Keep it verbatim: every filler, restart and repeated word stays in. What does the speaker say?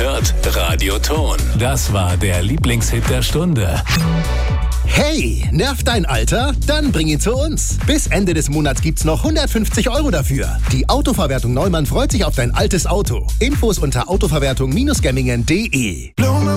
hört Radio Ton. Das war der Lieblingshit der Stunde. Hey, nervt dein Alter? Dann bring ihn zu uns. Bis Ende des Monats gibt's noch hundertfünfzig Euro dafür. Die Autoverwertung Neumann freut sich auf dein altes Auto. Infos unter autoverwertung Bindestrich gemmingen punkt de.